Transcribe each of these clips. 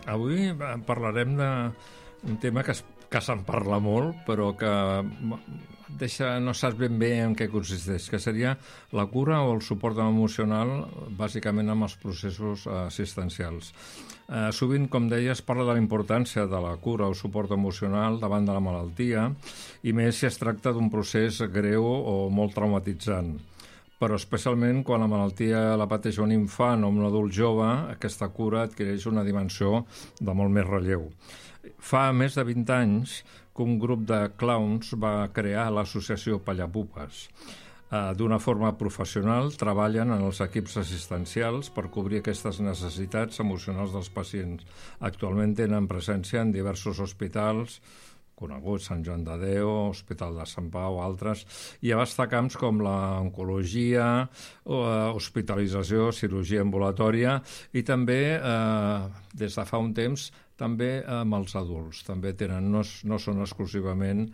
Avui parlarem d'un tema que se'n parla molt, però que no saps ben bé en què consisteix, que seria la cura o el suport emocional, bàsicament amb els processos assistencials. Sovint, com deies, parla de la importància de la cura o suport emocional davant de la malaltia, i més si es tracta d'un procés greu o molt traumatitzant. Però especialment quan la malaltia la pateix un infant o un adult jove, aquesta cura adquireix una dimensió de molt més relleu. Fa més de 20 anys que un grup de clowns va crear l'associació Pallapupes. D'una forma professional, treballen en els equips assistencials per cobrir aquestes necessitats emocionals dels pacients. Actualment tenen presència en diversos hospitals coneguts, Sant Joan de Déu, Hospital de Sant Pau, altres, i abasta camps com l'oncologia, hospitalització, cirurgia ambulatòria, i també, des de fa un temps, també amb els adults. També tenen, no són exclusivament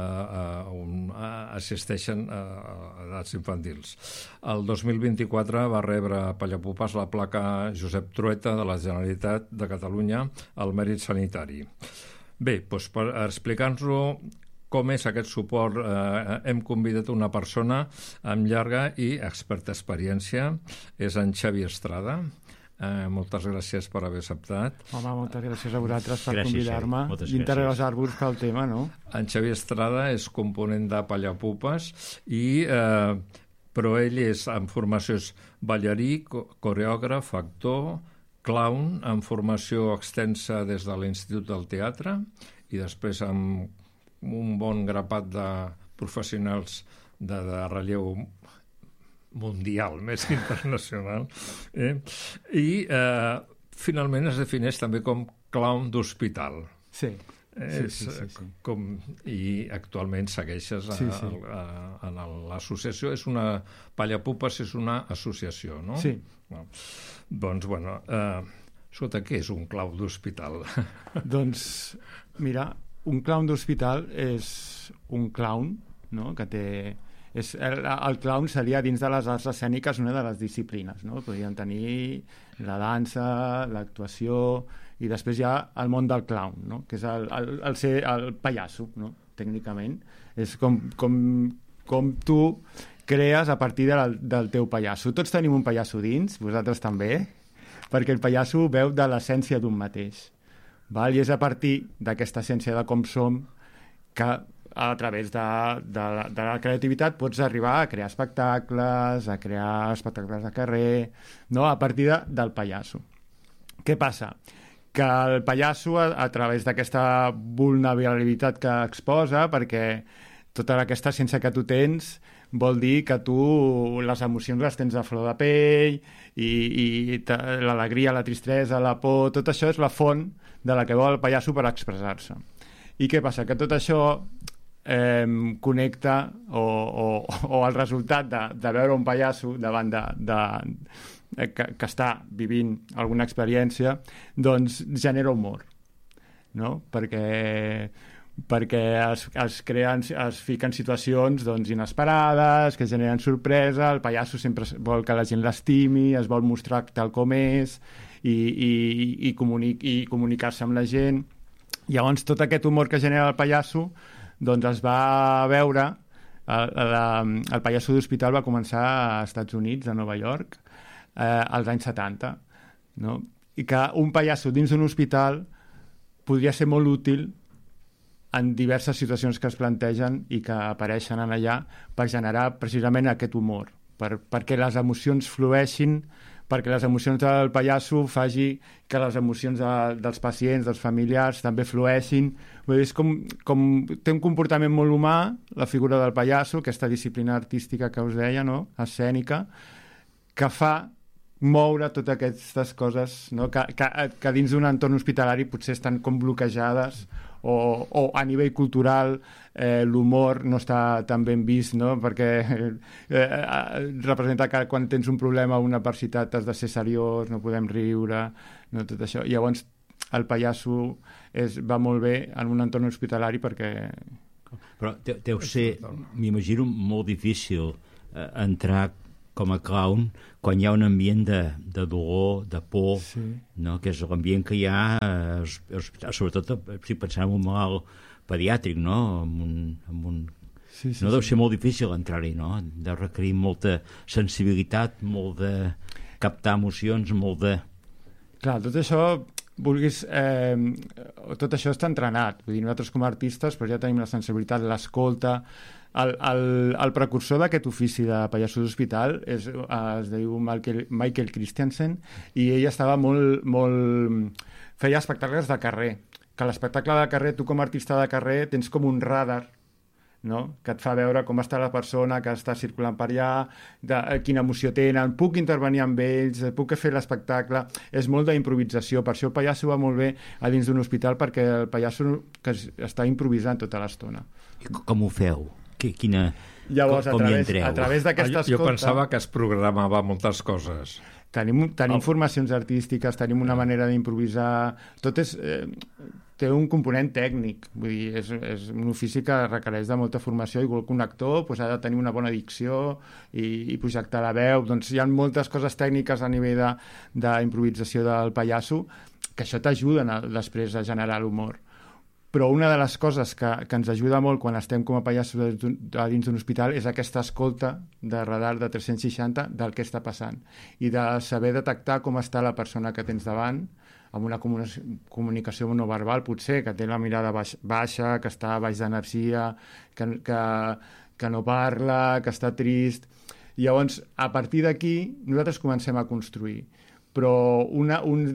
assisteixen a edats infantils. El 2024 va rebre a Pallapupes la placa Josep Trueta de la Generalitat de Catalunya al mèrit sanitari. Bé, doncs per explicar-nos com és aquest suport, hem convidat una persona amb llarga i experta experiència, és en Xavi Estrada. Moltes gràcies per haver acceptat. Home, moltes gràcies a vosaltres per convidar-me i interessar-vos pel tema, no? En Xavi Estrada és component de Pallapupes, però ell és, en formació, és ballarí, coreògraf, actor, clown, amb formació extensa des de l'Institut del Teatre i després amb un bon grapat de professionals de relleu mundial, més que internacional. I finalment es defineix també com clown d'hospital. Sí. I actualment segueixes en l'associació. És una Pallapupes, és una associació, no? Sí. Doncs, bueno, escolta, què és un clown d'hospital? Doncs, mira, un clown d'hospital és un clown, no?, que té... El clown seria, dins de les arts escèniques, una de les disciplines, no? Podríem tenir la dansa, l'actuació, i després hi ha el món del clown, no?, que és el pallasso, no?, tècnicament. És com tu crees a partir del teu pallasso. Tots tenim un pallasso dins, vosaltres també, perquè el pallasso veu de l'essència d'un mateix. I és a partir d'aquesta essència de com som que a través de la creativitat pots arribar a crear espectacles, de carrer, no? A partir del pallasso. Què passa? Que el pallasso, a través d'aquesta vulnerabilitat que exposa, perquè tota aquesta essència que tu tens vol dir que tu les emocions les tens a flor de pell i l'alegria, la tristesa, la por, tot això és la font de la que vol el pallasso per expressar-se. I què passa? Que tot això connecta o el resultat de veure un pallasso davant que està vivint alguna experiència, doncs genera humor, no? Perquè es fiquen situacions, doncs, inesperades, que generen sorpresa. El pallasso sempre vol que la gent l'estimi, es vol mostrar tal com és i comunicar-se amb la gent. Llavors tot aquest humor que genera el pallasso, doncs es va veure, el pallasso d'hospital va començar als Estats Units, a Nova York, als anys 70, no? I que un pallasso dins d'un hospital podria ser molt útil en diverses situacions que es plantegen i que apareixen allà per generar precisament aquest humor, perquè les emocions flueixin, perquè les emocions del pallasso faci que les emocions dels pacients, dels familiars, també flueixin. És com té un comportament molt humà, la figura del pallasso, aquesta disciplina artística que us deia, no?, escènica, que fa moure totes aquestes coses, no?, que dins d'un entorn hospitalari potser estan com bloquejades, o a nivell cultural l'humor no està tan ben vist, no?, perquè representa que quan tens un problema o una adversitat has de ser seriós, no podem riure, no, tot això. I llavors el pallasso va molt bé en un entorn hospitalari perquè... Però deu ser, m'imagino, molt difícil entrar com a clown quan hi ha un ambient de dolor, de por, no? Que és l'ambient que hi ha, sobretot si pensem en un malalt pediàtric, no? No deu ser molt difícil entrar-hi, no? De requerir molta sensibilitat, molt de captar emocions, molt de... Clar, tot això tot això està entrenat. Vull dir, nosaltres com a artistes ja tenim la sensibilitat, l'escolta. El precursor d'aquest ofici de pallasso d'hospital es diu Michael Christiansen, i ell estava feia espectacles de carrer, que l'espectacle de carrer, tu com a artista de carrer tens com un radar, no? Que et fa veure com està la persona que està circulant per allà, quina emoció tenen, puc intervenir amb ells, puc fer l'espectacle. És molt d'improvisació, per això el pallasso va molt bé a dins d'un hospital, perquè el pallasso que està improvisant tota l'estona. I com ho feu? Llavors, a través d'aquesta escolta... Jo pensava que es programava moltes coses. Tenim formacions artístiques, tenim una manera d'improvisar... Tot té un component tècnic. Vull dir, és un ofici que requereix de molta formació, igual que un actor ha de tenir una bona dicció i projectar la veu. Doncs hi ha moltes coses tècniques a nivell d'improvisació del pallasso que això t'ajuden després a generar l'humor. Però una de les coses que ens ajuda molt quan estem com a pallassos dins d'un hospital és aquesta escolta de radar de 360 del que està passant i de saber detectar com està la persona que tens davant, amb una comunicació no verbal, potser, que té la mirada baixa, que està baix d'energia, que no parla, que està trist. I llavors, a partir d'aquí, nosaltres comencem a construir. Però una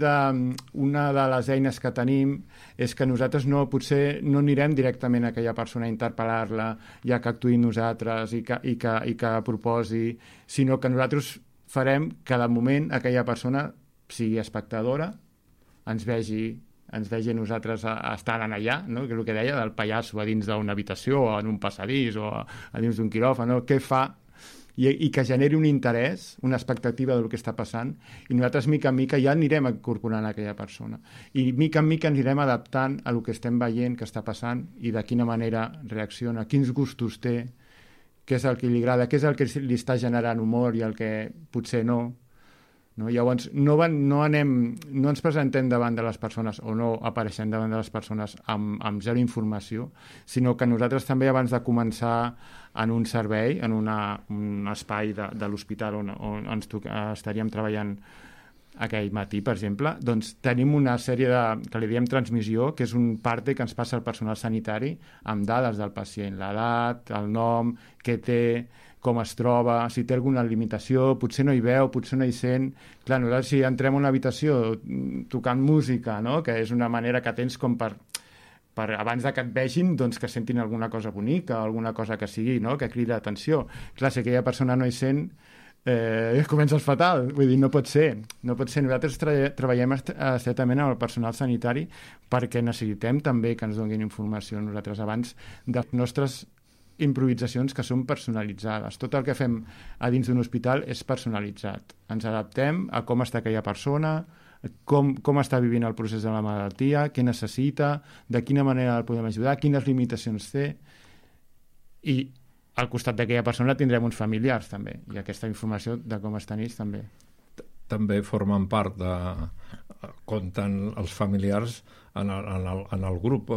de les eines que tenim és que nosaltres potser no anirem directament a aquella persona a interpel·lar-la, ja que actuï nosaltres i que proposi, sinó que nosaltres farem que de moment aquella persona sigui espectadora, ens vegi a nosaltres estant allà, no? Que és el que deia del pallasso a dins d'una habitació o en un passadís o a dins d'un quiròfan, no? Què fa? I que generi un interès, una expectativa del que està passant, i nosaltres mica en mica ja anirem incorporant aquella persona. I mica en mica ens anirem adaptant a el que estem veient que està passant i de quina manera reacciona, quins gustos té, què és el que li agrada, què és el que li està generant humor i el que potser no. Llavors, no ens presentem davant de les persones o no apareixem davant de les persones amb zero informació, sinó que nosaltres també, abans de començar en un servei, en un espai de l'hospital on estaríem treballant aquell matí, per exemple, doncs tenim una sèrie que li diem transmissió, que és un parte que ens passa el personal sanitari amb dades del pacient, l'edat, el nom, què té, com es troba, si té alguna limitació, potser no hi veu, potser no hi sent. Clar, nosaltres si entrem a una habitació tocant música, no? Que és una manera que tens com per abans de que et vegin, doncs que sentin alguna cosa bonica, alguna cosa que sigui, no? Que crida atenció. Clar, si aquella persona no hi sent, comences fatal. Vull dir, no pot ser. Nosaltres treballem estretament amb el personal sanitari perquè necessitem també que ens donin informació nosaltres abans de les nostres improvisacions que són personalitzades. Tot el que fem a dins d'un hospital és personalitzat. Ens adaptem a com està aquella persona, com està vivint el procés de la malaltia, què necessita, de quina manera el podem ajudar, quines limitacions té, i al costat d'aquella persona tindrem uns familiars també, i aquesta informació de com estan ells també. També formen part compten els familiars en el grup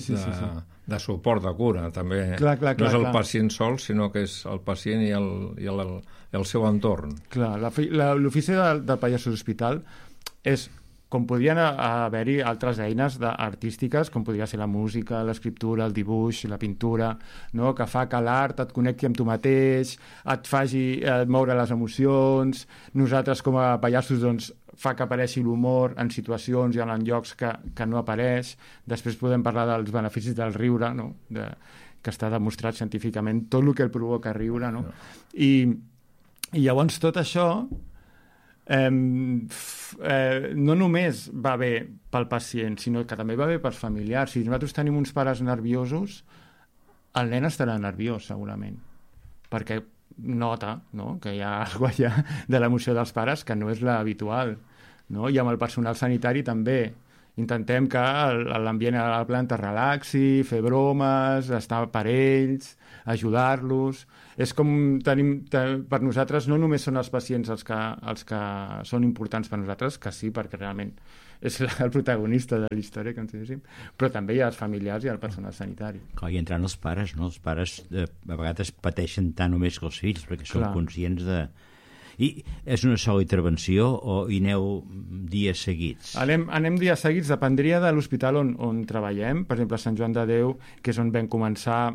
de suport, de cura. També clar, no és el pacient sol, sinó que és el pacient i el seu entorn. Clar, l'ofici del pallasso d'hospital és, com podrien haver-hi altres eines artístiques, com podria ser la música, l'escriptura, el dibuix, la pintura, no? Que fa que l'art et connecti amb tu mateix, et faci moure les emocions. Nosaltres, com a pallassos, doncs, fa que apareixi l'humor en situacions i en llocs que no apareix. Després podem parlar dels beneficis del riure, no? Que està demostrat científicament tot el que el provoca riure, no? I llavors tot això no només va bé pel pacient, sinó que també va bé pels familiars. Si nosaltres tenim uns pares nerviosos, el nen estarà nerviós segurament, perquè nota, no? Que hi ha alguna cosa allà de l'emoció dels pares que no és l'habitual, no? I amb el personal sanitari també. Intentem que l'ambient a la planta relaxi, fer bromes, estar per ells, ajudar-los. És com per nosaltres no només són els pacients els que són importants per nosaltres, que sí, perquè realment és el protagonista de la història, com diguéssim, però també hi ha els familiars i el personal sanitari. Clar, i entrant els pares, no? Els pares a vegades pateixen tant o més que els fills, perquè són conscients de... I és una sola intervenció o hi aneu dies seguits? Anem dies seguits, dependria de l'hospital on treballem. Per exemple, a Sant Joan de Déu, que és on vam començar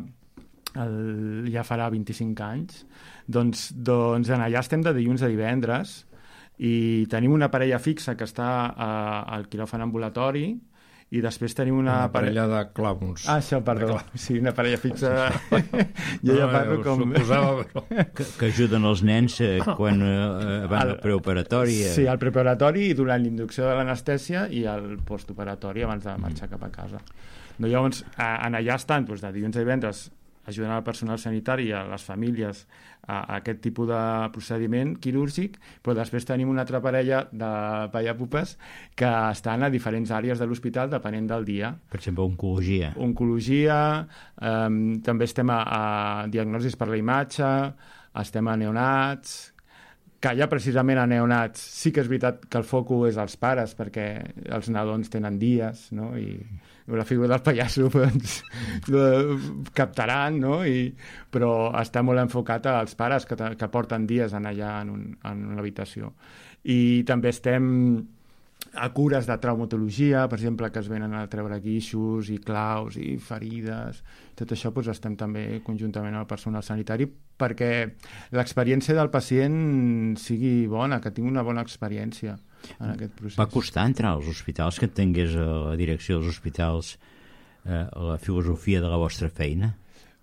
ja farà 25 anys, doncs en allà estem de dilluns a divendres i tenim una parella fixa que està al quiròfan ambulatori i després tenim una parella de clowns. Això, perdó. Sí, una parella fixa. Jo ja parlo com... Que ajuden els nens quan van al preoperatori. Sí, al preoperatori i durant l'inducció de l'anestèsia i al postoperatori abans de marxar cap a casa. Llavors, en allà estan de dilluns a divendres ajudant al personal sanitari i a les famílies a aquest tipus de procediment quirúrgic, però després tenim una altra parella de pallapupes que estan a diferents àrees de l'hospital depenent del dia. Per exemple, oncologia. Oncologia, també estem a diagnosis per la imatge, estem a neonats, que ja precisament a neonats sí que és veritat que el focus és als pares, perquè els nadons tenen dies, no? I la figura del pallasso doncs, captaran, no? Però està molt enfocat als pares que porten dies allà en una habitació. I també estem a cures de traumatologia, per exemple, que es venen a treure guixos i claus i ferides. Tot això doncs, estem també conjuntament amb el personal sanitari perquè l'experiència del pacient sigui bona, que tingui una bona experiència en aquest procés. Va costar entrar als hospitals, que entengués a la direcció dels hospitals la filosofia de la vostra feina?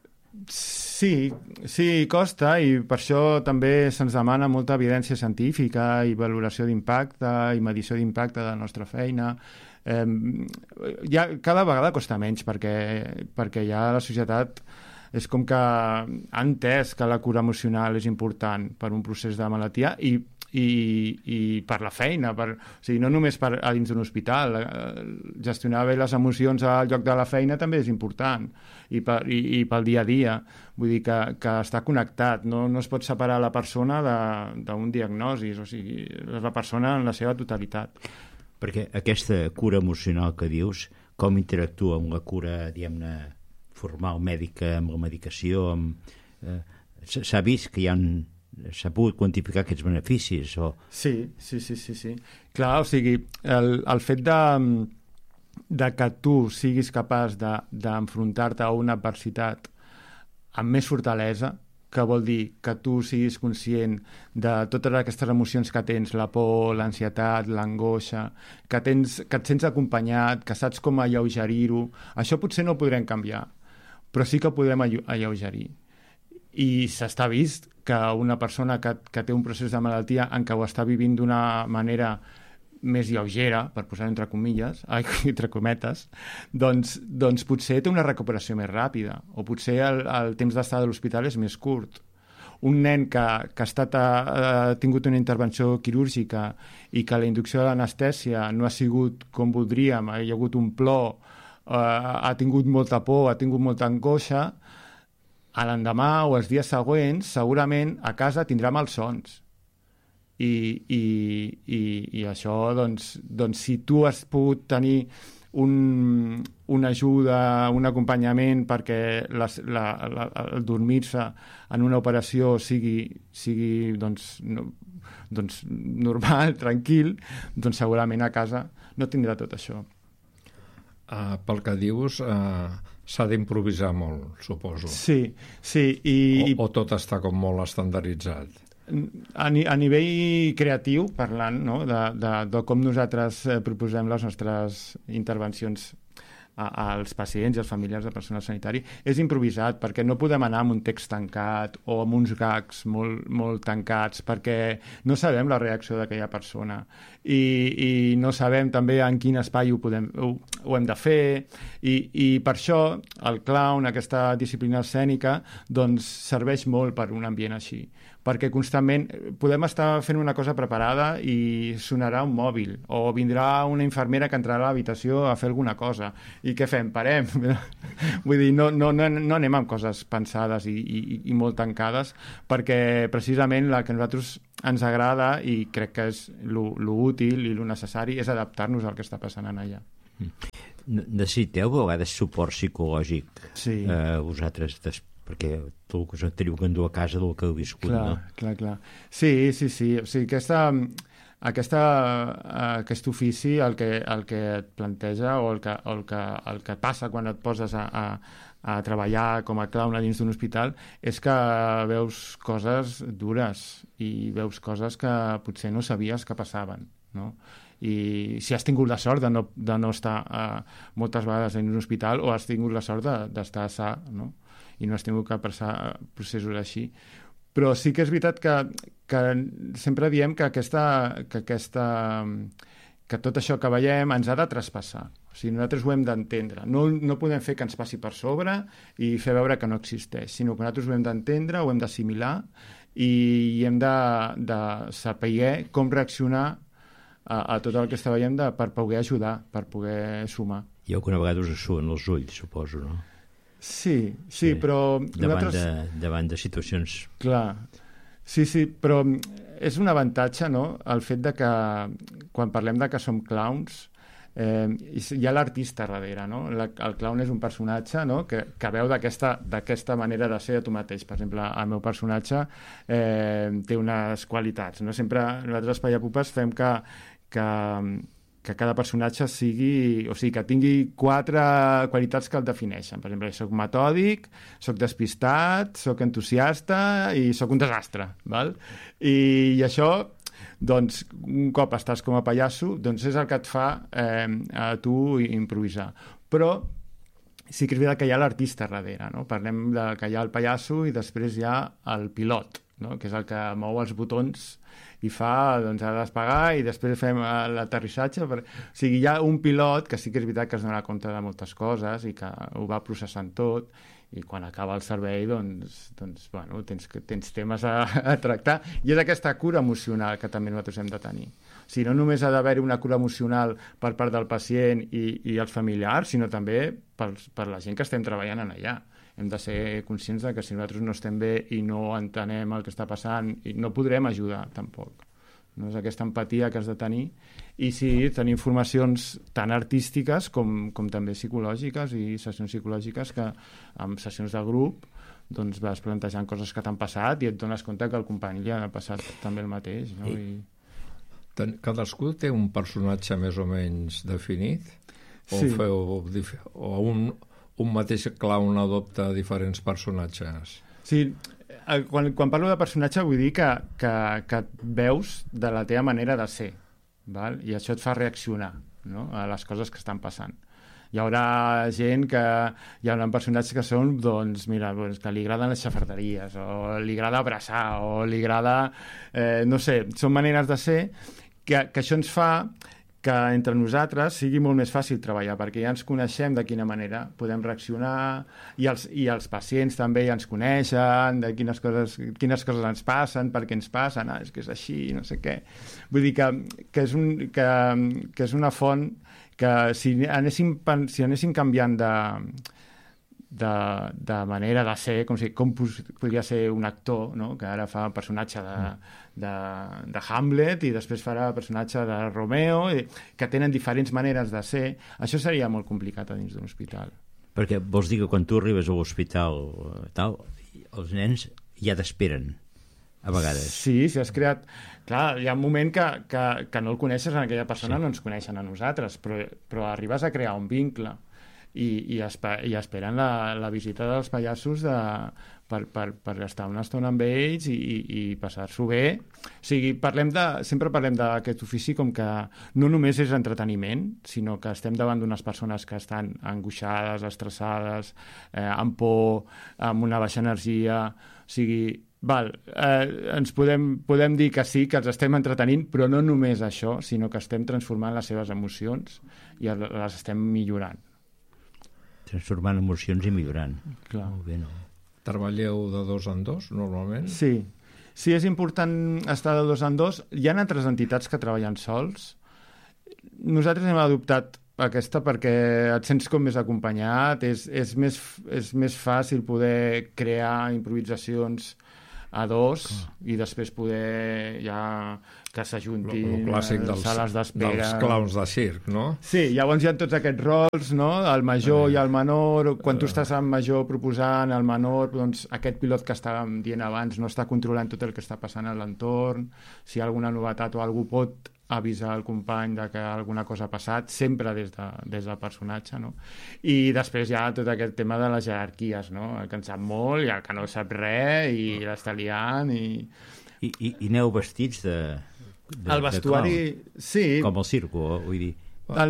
Sí, costa, i per això també se'ns demana molta evidència científica i valoració d'impacte i medició d'impacte de la nostra feina. Cada vegada costa menys perquè ja la societat és com que ha entès que la cura emocional és important per un procés de malaltia i per la feina, o sigui, no només a dins d'un hospital. Gestionar bé les emocions al lloc de la feina també és important i pel dia a dia. Vull dir que està connectat, no es pot separar la persona d'un diagnosi, o sigui, la persona en la seva totalitat. Perquè aquesta cura emocional que dius, com interactua amb la cura, diguem-ne, formal mèdica, amb la medicació, s'ha vist que s'ha pogut quantificar aquests beneficis? Sí. Clar, o sigui, el fet de que tu siguis capaç d'enfrontar-te a una adversitat amb més fortalesa, que vol dir que tu siguis conscient de totes aquestes emocions que tens, la por, l'ansietat, l'angoixa, que et sents acompanyat, que saps com alleugerir-ho. Això potser no ho podrem canviar, però sí que podrem alleugerir. I s'està vist que una persona que té un procés de malaltia en què ho està vivint d'una manera més lleugera, per posar entre comilles, entre cometes, doncs potser té una recuperació més ràpida, o potser el temps d'estar a l'hospital és més curt. Un nen que ha tingut una intervenció quirúrgica i que la inducció de l'anestèsia no ha sigut com voldríem, hi ha hagut un plor, ha tingut molta por, ha tingut molta angoixa, a l'endemà o els dies següents segurament a casa tindrà malsons i això doncs si tu has pogut tenir una ajuda, un acompanyament perquè el dormir-se en una operació sigui normal, tranquil, doncs segurament a casa no tindrà tot això. Pel que dius, s'ha d'improvisar molt, suposo. Sí. O tot està com molt estandarditzat? A nivell creatiu, parlant, no? de com nosaltres proposem les nostres intervencions als pacients i als familiars del personal sanitari, és improvisat, perquè no podem anar amb un text tancat o amb uns gags molt, molt tancats, perquè no sabem la reacció d'aquella persona i no sabem també en quin espai ho ho hem de fer, i per això el clown, aquesta disciplina escènica, doncs serveix molt per un ambient així, perquè constantment podem estar fent una cosa preparada i sonarà un mòbil, o vindrà una infermera que entrarà a l'habitació a fer alguna cosa, i què fem? Parem? Vull dir, no anem amb coses pensades i molt tancades, perquè precisament la que a nosaltres ens agrada, i crec que és lo útil i lo necessari, és adaptar-nos al que està passant allà. Necessiteu a vegades suport psicològic, sí. Vosaltres, perquè tu us teniu que endur a casa del que heu viscut, clar, no? Clar. Sí. O sigui, aquest ofici el que et planteja o el que passa quan et poses a treballar com a clown a dins d'un hospital és que veus coses dures i veus coses que potser no sabies que passaven, no? I si has tingut la sort de no estar moltes vegades en un hospital, o has tingut la sort d'estar sa, no? I no has tingut que passar processos així. Però sí que és veritat que sempre diem que tot això que veiem ens ha de traspassar. O sigui, nosaltres ho hem d'entendre. No podem fer que ens passi per sobre i fer veure que no existeix, sinó que nosaltres ho hem d'entendre, ho hem d'assimilar i hem de saber com reaccionar a tot el que està veient per poder ajudar, per poder sumar. I alguna vegada us suen els ulls, suposo, no? Sí, però... Davant de situacions... Clar, sí, però és un avantatge, no?, el fet de que, quan parlem de que som clowns, hi ha l'artista darrere, no? El clown és un personatge, no?, que veu d'aquesta manera de ser a tu mateix. Per exemple, el meu personatge té unes qualitats, no? Sempre nosaltres a Espai a Pupes fem que cada personatge que tingui 4 qualitats que el defineixen. Per exemple, soc metòdic, soc despistat, soc entusiasta i soc un desastre, val? I això, doncs, un cop estàs com a pallasso, doncs és el que et fa a tu improvisar. Però sí que és veritat que hi ha l'artista darrere, no? Parlem que hi ha el pallasso i després hi ha el pilot, no?, que és el que mou els botons i fa, doncs, ha de despegar i després fem l'aterrissatge. O sigui, hi ha un pilot que sí que és veritat que es dona compte de moltes coses i que ho va processant tot, i quan acaba el servei, doncs bueno, tens temes a tractar, i és aquesta cura emocional que també nosaltres hem de tenir. O sigui, no només ha d'haver-hi una cura emocional per part del pacient i els familiars, sinó també per la gent que estem treballant allà. Hem de ser conscients de que si nosaltres no estem bé i no entenem el que està passant, i no podrem ajudar tampoc. No és aquesta empatia que has de tenir, i sí, tenir formacions tan artístiques com també psicològiques, i sessions psicològiques que amb sessions de grup doncs vas plantejant coses que t'han passat i et dones compte que al company li ha passat també el mateix, no? Cadascú té un personatge més o menys definit? O Sí. Un mateix clown adopta diferents personatges? Sí, quan parlo de personatge vull dir que et veus de la teva manera de ser, val? I això et fa reaccionar, no?, a les coses que estan passant. Hi haurà gent hi haurà personatges que són, doncs, mira, que li agraden les xafarderies, o li agrada abraçar, o li agrada... no sé, són maneres de ser que això ens fa que entre nosaltres sigui molt més fàcil treballar, perquè ja ens coneixem de quina manera podem reaccionar, i els pacients també ja ens coneixen, de quines coses ens passen, per què ens passen, és que és així, no sé què. Vull dir que és una font que si anéssim canviant de manera de ser, com podria ser un actor, no?, que ara fa el personatge de Hamlet i després farà el personatge de Romeo, que tenen diferents maneres de ser, això seria molt complicat a dins d'un hospital. Perquè vols dir que quan tu arribes a l'hospital els nens ja t'esperen a vegades? Sí, si has creat... Clar, hi ha un moment que no el coneixes en aquella persona, sí. No ens coneixen a nosaltres, però arribes a crear un vincle. I esperen la visita dels pallassos per estar una estona amb ells i passar-s'ho bé. O sigui, sempre parlem d'aquest ofici com que no només és entreteniment, sinó que estem davant d'unes persones que estan angoixades, estressades, amb por, amb una baixa energia. O sigui, Ens podem dir que sí, que els estem entretenint, però no només això, sinó que estem transformant les seves emocions i les estem millorant. Transformant emocions i millorant. Clar. Molt bé, no? Treballeu de 2 en 2, normalment? Sí, és important estar de 2 en 2. Hi ha altres entitats que treballen sols. Nosaltres hem adoptat aquesta perquè et sents com més acompanyat, és més fàcil poder crear improvisacions a 2 i després poder ja que s'ajuntin el clàssic sales d'espera. Dels clowns de circ, no? Sí, llavors hi ha tots aquests rols, no? El major i el menor. Quan tu estàs amb major proposant, el menor, doncs aquest pilot que estàvem dient abans no està controlant tot el que està passant a l'entorn. Si hi ha alguna novetat o algú pot avisar el company de que alguna cosa ha passat, sempre des del personatge, no? I després hi ha tot aquest tema de les jerarquies, no? El que en sap molt i el que no sap res i l'està liant I aneu vestits el vestuari, sí. Com el circo, vull dir.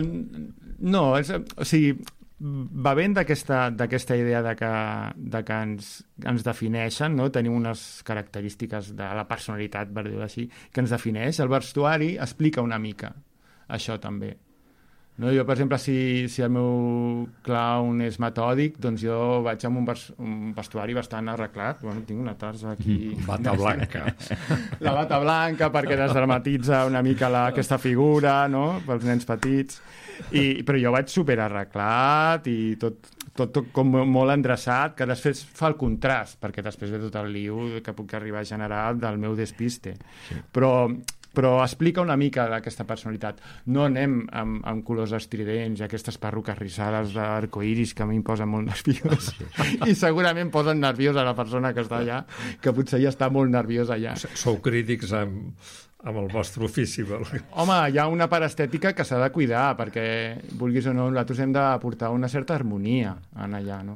No, o sigui, va ben d'aquesta idea de que ens defineixen, no? Tenim unes característiques de la personalitat, per dir-ho així, que ens defineix. El vestuari explica una mica això també. No? Jo, per exemple, si el meu clown és metòdic, doncs jo vaig amb un vestuari bastant arreglat. Bueno, tinc una tarsa aquí... Bata blanca. La bata blanca, perquè desdramatitza una mica aquesta figura, no?, pels nens petits. Però jo vaig super arreglat i tot com molt endreçat, que després fa el contrast, perquè després ve tot el liu que puc arribar a generar del meu despiste. Sí. Però explica una mica d'aquesta personalitat. No anem amb colors estridents i aquestes perruques rissades d'arcoiris que a mi em posen molt nerviós. I segurament posen nerviós a la persona que està allà, que potser ja està molt nerviosa allà. Sou crítics amb el vostre ofici. Home, hi ha una part estètica que s'ha de cuidar, perquè, vulguis o no, nosaltres hem d'aportar una certa harmonia en allà, no?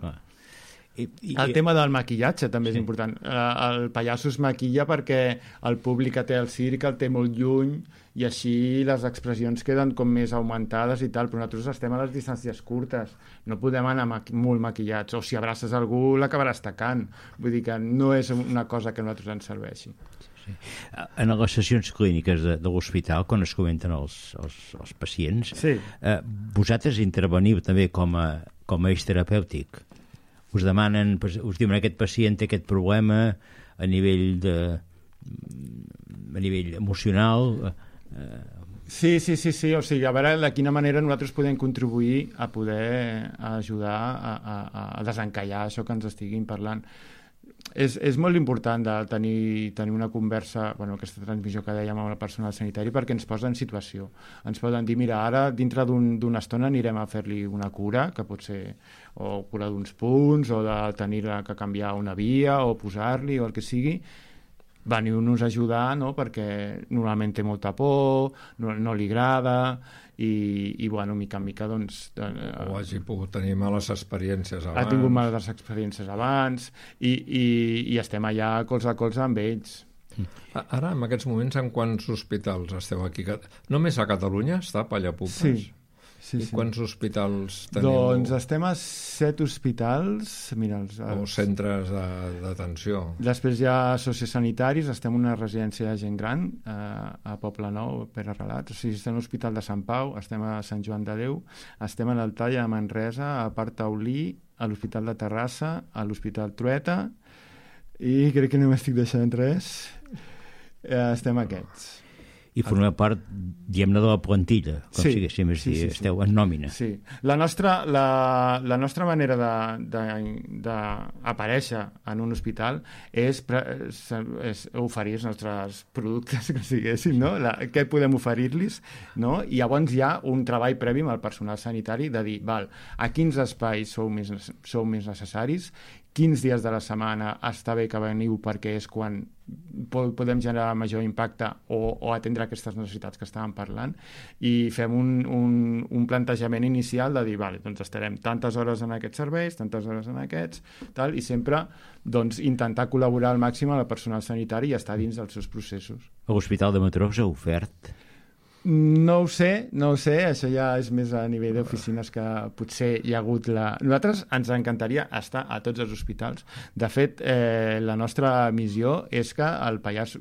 El tema del maquillatge també és important. El pallasso es maquilla perquè el públic que té el circ el té molt lluny i així les expressions queden com més augmentades i tal, però nosaltres estem a les distàncies curtes, no podem anar molt maquillats, o si abraces algú l'acabaràs tacant. Vull dir que no és una cosa que a nosaltres ens serveixi. Sí. En les sessions clíniques de l'hospital, quan es comenten els pacients, sí. Vosaltres interveniu també com a eix terapèutic. Us demanen, us diuen aquest pacient té aquest problema a nivell emocional. Sí, o sigui, a veure de quina manera nosaltres podem contribuir a poder ajudar a desencallar això que ens estiguin parlant. És molt important de tenir una conversa, aquesta transmissió que dèiem amb el personal sanitari, perquè ens posa en situació. Ens poden dir, mira, ara dintre d'una estona anirem a fer-li una cura, que pot ser o cura d'uns punts, o de tenir que canviar una via, o posar-li, o el que sigui. Veniu-nos a ajudar, no?, perquè normalment té molta por, no li agrada, i mica en mica, doncs... O hagi pogut tenir males experiències abans. Ha tingut males experiències abans, i estem allà colze a colze amb ells. Ara, en aquests moments, en quants hospitals esteu aquí? Només a Catalunya està Pallapupes? Sí. I quants hospitals teniu? Doncs estem a 7 hospitals, mira, o centres d'atenció. Després hi ha sociosanitaris, estem en una residència de gent gran a Poblenou, Pere Relat, o sigui, estem a l'Hospital de Sant Pau, estem a Sant Joan de Déu, estem a l'Altalla de Manresa, a Parc Taulí, a l'Hospital de Terrassa, a l'Hospital Trueta, i crec que no m'estic deixant res. Estem aquests. I formeu part, diguem-ne, de la plantilla, com siguéssim, esteu en nòmina. Sí. La nostra manera d'aparèixer en un hospital és oferir els nostres productes, que siguéssim, no? Què podem oferir-los, no? I llavors hi ha un treball previ amb el personal sanitari de dir, a quins espais sou més necessaris, quins dies de la setmana està bé que veniu perquè és quan podem generar major impacte o atendre aquestes necessitats que estàvem parlant, i fem un plantejament inicial de dir, doncs estarem tantes hores en aquests serveis, tantes hores en aquests, i sempre intentar col·laborar al màxim amb el personal sanitari i estar dins dels seus processos. A l'Hospital de Mataró us ha ofert No ho sé, això ja és més a nivell d'oficines que potser hi ha hagut Nosaltres ens encantaria estar a tots els hospitals. De fet, la nostra missió és que el pallasso...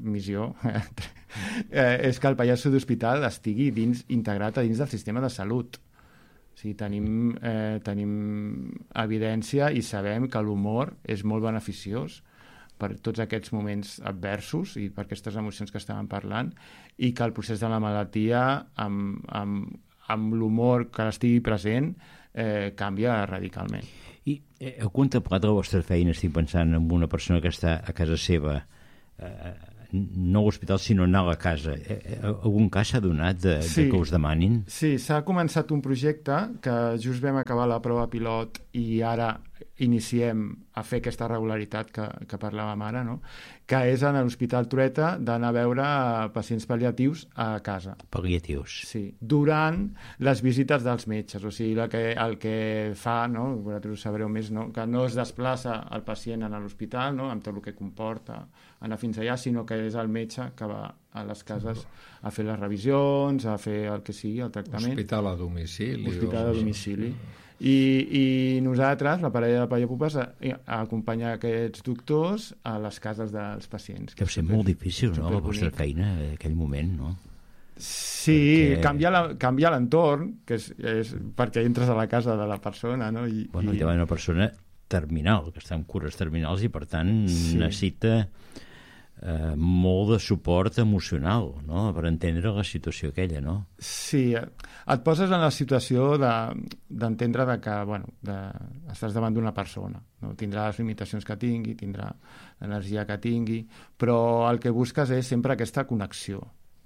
és que el pallasso d'hospital estigui integrat a dins del sistema de salut. O sigui, tenim evidència i sabem que l'humor és molt beneficiós per tots aquests moments adversos i per aquestes emocions que estàvem parlant, i que el procés de la malaltia amb l'humor que estigui present canvia radicalment. I heu contemplat la vostra feina, estic pensant en una persona que està a casa seva, no a l'hospital sinó anar a la casa. Algun cas s'ha donat de que us demanin? Sí, s'ha començat un projecte que just vam acabar la prova pilot i ara iniciem a fer aquesta regularitat que parlàvem ara, no? Que és en l'Hospital Trueta d'anar a veure pacients pal·liatius a casa. Pal·liatius. Sí, durant les visites dels metges. O sigui, el que fa, no? Vosaltres ho sabreu més, no? Que no es desplaça el pacient a l'hospital, no? Amb tot el que comporta anar fins allà, sinó que és el metge que va a les cases a fer les revisions, a fer el que sigui, el tractament. Hospital a domicili. Hospital a domicili. I nosaltres, la parella de Pallapupes, acompanya aquests doctors a les cases dels pacients. Deu ser molt difícil, no?, la vostra feina en aquell moment, no? Sí, perquè... canvia l'entorn, que és perquè entres a la casa de la persona, no? Hi ha una persona terminal, que està en cures terminals i, per tant, necessita molt de suport emocional, no?, per entendre la situació aquella, no? Sí, et poses en la situació d'entendre que, estàs davant d'una persona, no? Tindrà les limitacions que tingui, tindrà l'energia que tingui, però el que busques és sempre aquesta connexió,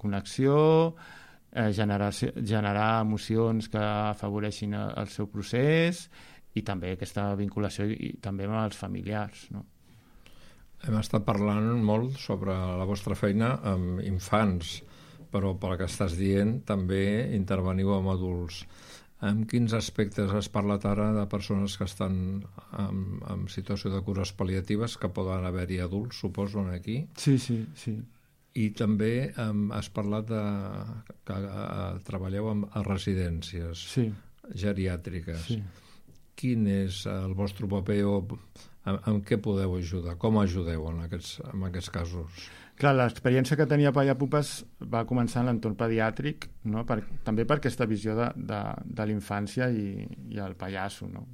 generar emocions que afavoreixin el seu procés i també aquesta vinculació i també amb els familiars, no? Hem estat parlant molt sobre la vostra feina amb infants, però pel que estàs dient també interveniu amb adults. En quins aspectes has parlat ara de persones que estan en situació de cures pal·liatives, que poden haver-hi adults, suposo, aquí? Sí. I també has parlat que treballeu a residències geriàtriques. Sí. Quin és el vostre paper o en què podeu ajudar? Com ajudeu en aquests casos? Clar, l'experiència que tenia Pallapupes va començar en l'entorn pediàtric, no? També per aquesta visió de la infància i el pallasso, no?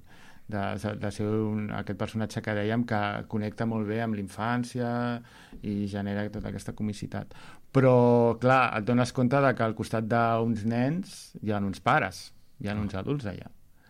De ser aquest personatge que dèiem que connecta molt bé amb la infància i genera tota aquesta comicitat. Però, clar, et dones compte que al costat d'uns nens hi ha uns pares, hi ha uns adults allà.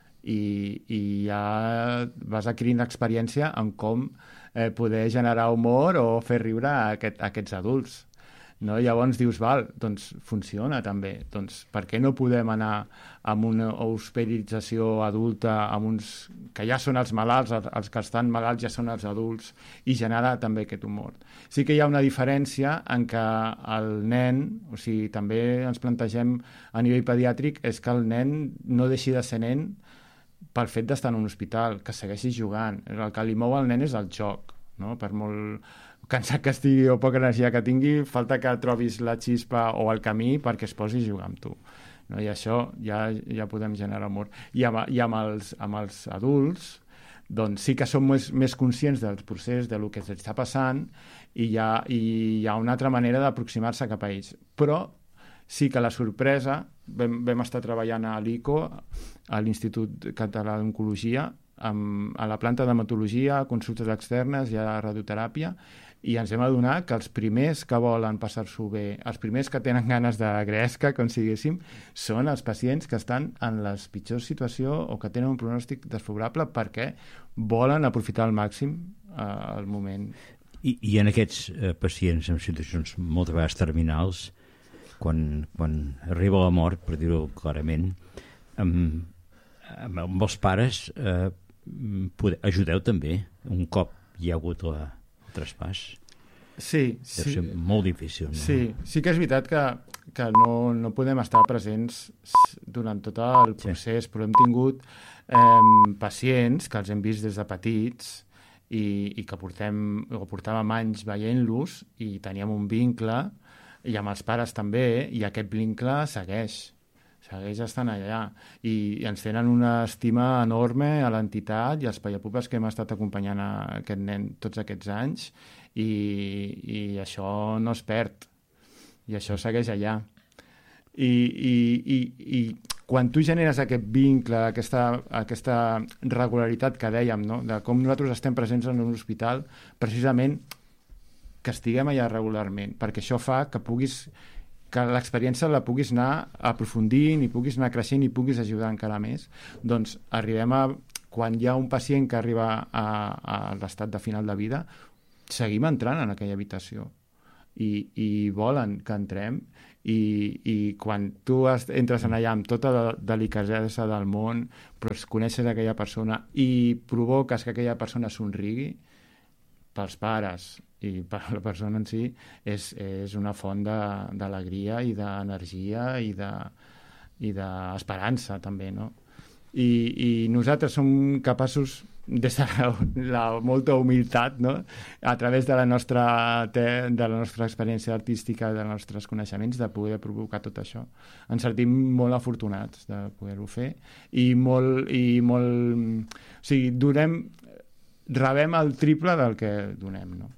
I ja vas adquirint experiència en com poder generar humor o fer riure a aquests adults, no? Llavors dius, doncs funciona també, doncs per què no podem anar amb una hospitalització adulta amb uns que ja són els malalts, els que estan malalts ja són els adults, i generar també aquest humor. Sí que hi ha una diferència en què el nen, o sigui, també ens plantegem a nivell pediàtric, és que el nen no deixi de ser nen pel fet d'estar en un hospital, que segueixi jugant. El que li mou al nen és el joc, no? Per molt cansat que estigui o poca energia que tingui, falta que trobis la xispa o el camí perquè es posi a jugar amb tu, no? I això ja podem generar amor. I amb els adults, doncs sí que som més conscients del procés, del que està passant, i hi ha una altra manera d'aproximar-se cap a ells. Però sí que la sorpresa, vam estar treballant a l'ICO, a l'Institut Català d'Oncologia, a la planta d'hematologia, consultes externes i a radioteràpia, i ens hem adonat que els primers que volen passar-s'ho bé, els primers que tenen ganes de gresca, com siguéssim, són els pacients que estan en la pitjor situació o que tenen un pronòstic desfavorable perquè volen aprofitar al màxim el moment. I en aquests pacients en situacions moltes vegades terminals, quan arriba la mort, per dir-ho clarament, amb els pares ajudeu també un cop hi ha hagut el traspàs? Sí. Deu ser molt difícil, no? Sí que és veritat que no podem estar presents durant tot el procés, però hem tingut pacients que els hem vist des de petits i que portàvem anys veient-los i teníem un vincle i amb els pares també, i aquest vincle segueix estant allà, i ens tenen una estima enorme a l'entitat i als paiapupes que hem estat acompanyant a aquest nen tots aquests anys, i això no es perd, i això segueix allà. I quan tu generes aquest vincle, aquesta regularitat que dèiem, no? De com nosaltres estem presents en un hospital, precisament que estiguem allà regularment, perquè això fa que l'experiència la puguis anar aprofundint i puguis anar creixent i puguis ajudar encara més. Doncs arribem a, quan hi ha un pacient que arriba a l'estat de final de vida, seguim entrant en aquella habitació i volen que entrem, i quan tu entres en allà amb tota la delicadesa del món, però coneixes aquella persona i provoques que aquella persona somrigui, pels pares i per la persona en si és una font d'alegria i d'energia i d'esperança també, no? I nosaltres som capaços, des de la molta humilitat, no? A través de la nostra experiència artística, dels nostres coneixements, de poder provocar tot això. Ens sentim molt afortunats de poder-ho fer i molt... O sigui, rebem el triple del que donem, no?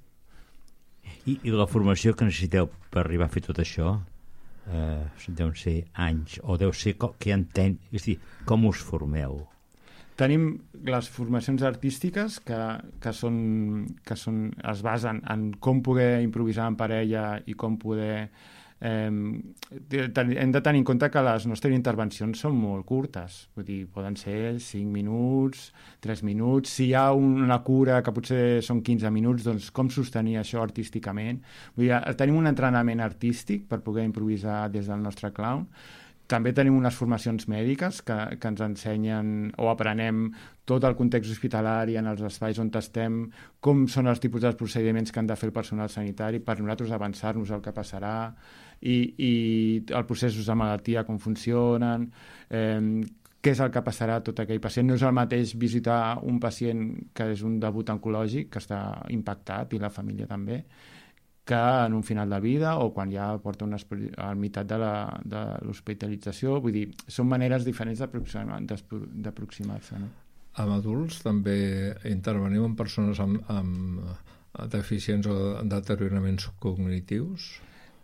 I la formació que necessiteu per arribar a fer tot això deuen ser anys, o deu ser que és dir, com us formeu? Tenim les formacions artístiques que es basen en com poder improvisar en parella i com poder... hem de tenir en compte que les nostres intervencions són molt curtes, vull dir, poden ser 5 minuts, 3 minuts, si hi ha una cura que potser són 15 minuts, doncs com sostenir això artísticament? Vull dir, tenim un entrenament artístic per poder improvisar des del nostre clown. També tenim unes formacions mèdiques que ens ensenyen o aprenem tot el context hospitalari en els espais on estem, com són els tipus de procediments que han de fer el personal sanitari per nosaltres avançar-nos el que passarà, i els processos de malaltia, com funcionen, què és el que passarà a tot aquell pacient. No és el mateix visitar un pacient que és un debut oncològic, que està impactat, i la família també, que en un final de vida o quan ja porta a meitat de l'hospitalització. Vull dir, són maneres diferents d'aproximar-se, no? Amb adults també interveniu amb persones amb deficients o deterioraments cognitius?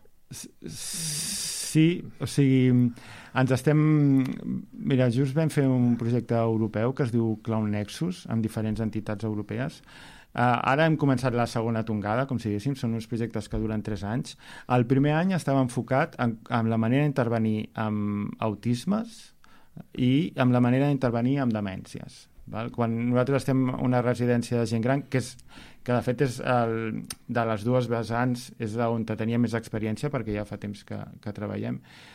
Sí, o sigui, ens estem... Mira, just vam fer un projecte europeu que es diu Clown Nexus, amb diferents entitats europees. Ara hem començat la segona tongada, com si diguéssim, són uns projectes que duren 3 anys. El primer any estava enfocat en la manera d'intervenir amb autismes i amb la manera d'intervenir amb demències. Val? Quan nosaltres estem en una residència de gent gran, que de fet és de les dues vessants és on tenia més experiència, perquè ja fa temps que treballem,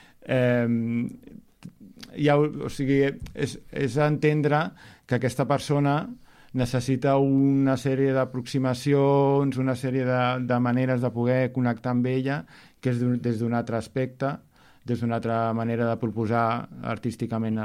o sigui, és entendre que aquesta persona necessita una sèrie d'aproximacions, una sèrie de maneres de poder connectar amb ella, que és des d'un altre aspecte, des d'una altra manera de proposar artísticament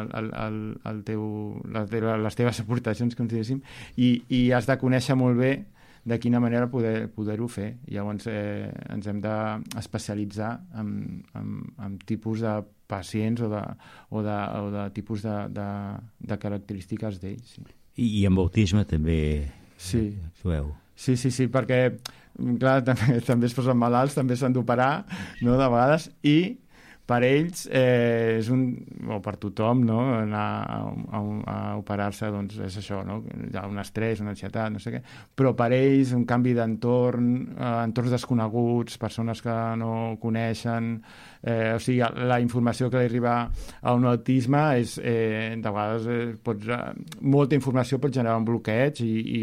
les teves aportacions, com si diguéssim, i has de conèixer molt bé de quina manera poder-ho fer. Llavors ens hem d'especialitzar en tipus de pacients o de tipus de característiques d'ells. Sí. I amb autisme també actueu? Sí, perquè clar, també es posen malalts, també s'han d'operar, no, de vegades, i per ells és o per tothom, no? Anar a operar-se, doncs és això, no? Hi ha un estrès, una ansietat, no sé què, però per ells un canvi d'entorn, entorns desconeguts, persones que no coneixen, o sigui, la informació que li arriba a un autisme és, de vegades, molta informació pot generar un bloqueig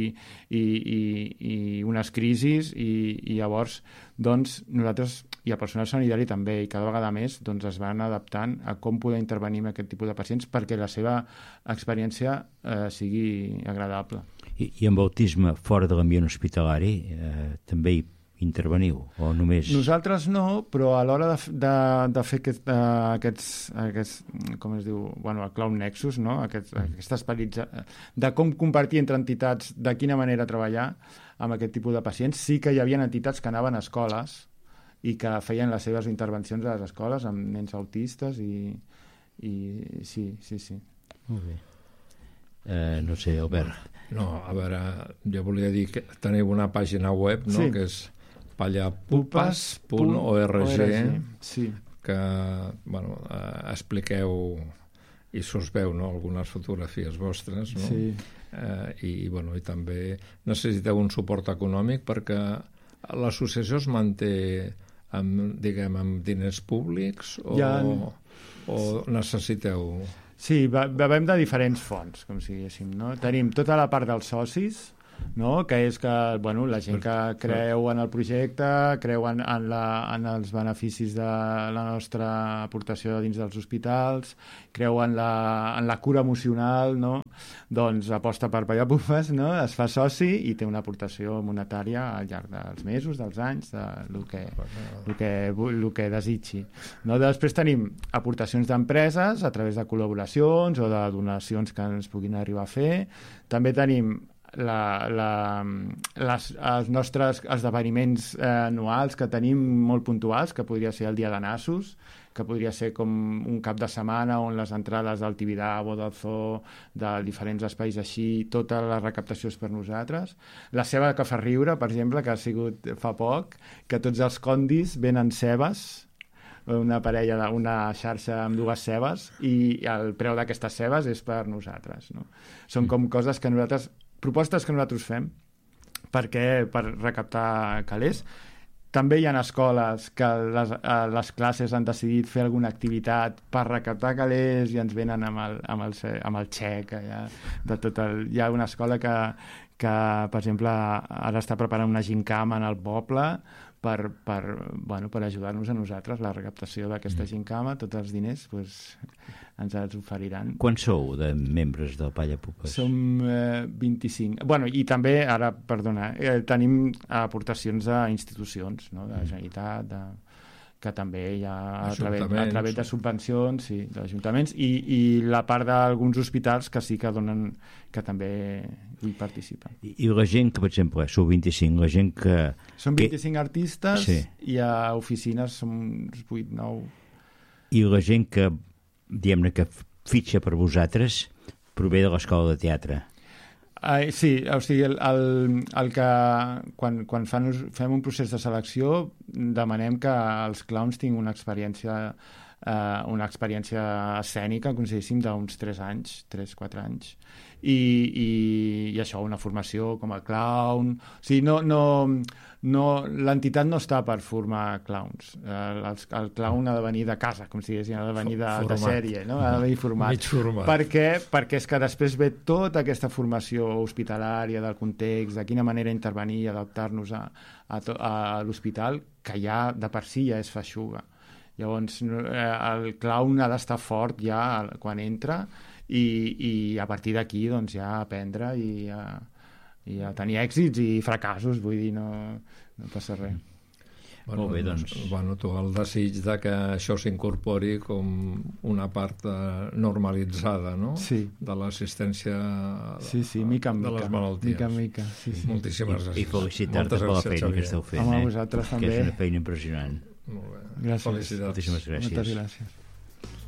i unes crisis, i llavors doncs nosaltres i el personal sanitari també, i cada vegada més doncs es van adaptant a com poder intervenir en aquest tipus de pacients perquè la seva experiència sigui agradable. I amb autisme fora de l'ambient hospitalari també hi interveniu, o només... Nosaltres no, però a l'hora de fer aquests com es diu, el Clown Nexus, no? Aquest esperit de com compartir entre entitats de quina manera treballar amb aquest tipus de pacients, sí que hi havia entitats que anaven a escoles i que feien les seves intervencions a les escoles amb nens autistes i sí. Molt bé. No sé, Albert. No, a veure, jo volia dir que teniu una pàgina web, no?, Sí. que és pallapupes.org, sí. que, bueno, expliqueu i s'us veu, no?, algunes fotografies vostres, no? Sí. I també necessiteu un suport econòmic perquè l'associació es manté amb diners públics o necessiteu... Sí, bevem de diferents fonts, com si diguéssim, no? Tenim tota la part dels socis, no? Que és que, bueno, la gent que creu en el projecte, creu en els beneficis de la nostra aportació dins dels hospitals, creu en la cura emocional, no? Doncs aposta per Pallapupes, no? Es fa soci i té una aportació monetària al llarg dels mesos, dels anys, del que desitgi. No? Després tenim aportacions d'empreses a través de col·laboracions o de donacions que ens puguin arribar a fer. També tenim els nostres esdeveniments anuals que tenim molt puntuals, que podria ser el Dia de Nassos, que podria ser com un cap de setmana on les entrades del Tibidabo, del Zoo, de diferents espais així, tota la recaptació és per nosaltres. La ceba que fa riure, per exemple, que ha sigut fa poc, que tots els condis venen cebes, una parella, una xarxa amb 2 cebes, i el preu d'aquestes cebes és per nosaltres, no? Són com coses que propostes que nosaltres fem per recaptar calés. També hi ha escoles que les classes han decidit fer alguna activitat per recaptar calés i ens venen amb el xec. Hi ha una escola que, per exemple, ara està preparant una gincama en el poble per ajudar-nos a nosaltres, la recaptació d'aquesta gincama, tots els diners ens els oferiran. Quan sou de membres del Pallapupes? Som 25. I també, ara, perdona, tenim aportacions a institucions, no? De la Generalitat, que també hi ha a través de subvencions, sí, d'ajuntaments, i la part d'alguns hospitals que sí que donen, que també hi participen. I la gent que, per exemple, sou 25, la gent que... Són 25 artistes, sí. I a oficines som uns 8-9. I la gent que, diguem-ne, que fitxa per vosaltres prové de l'escola de teatre. Sí, o sigui, el que quan fem un procés de selecció demanem que els clowns tinguin una experiència escènica, com si diguéssim, d'uns 3-4 anys. I això, una formació com a clown. O sigui, l'entitat no està per formar clowns. El clown ha de venir de casa, com si diguéssim, ha de venir de sèrie, no? Ha de venir format. Mig format. Perquè és que després ve tota aquesta formació hospitalària del context, de quina manera intervenir i adaptar-nos a l'hospital, que ja de per si ja és feixuga. Llavors, el clown ha d'estar fort ja quan entra i a partir d'aquí doncs, ja aprendre i a tenir èxits i fracassos, vull dir, no passa res. Molt bé, doncs. Tu el desig de que això s'incorpori com una part normalitzada, no? Sí. De l'assistència mica en mica, de les malalties. Mica en mica, sí. Moltíssimes gràcies. I felicitar-te per la feina que esteu fent. Home, vosaltres també. Que és una feina impressionant. Molt bé. Gràcies. Felicitats. Moltíssimes gràcies. Moltes gràcies.